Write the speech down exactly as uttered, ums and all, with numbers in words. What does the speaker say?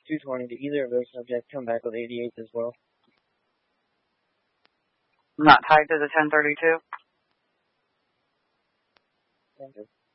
two twenty. Did either of those subjects come back with eighty-eights as well? Not tied to the ten thirty-two? Thank you.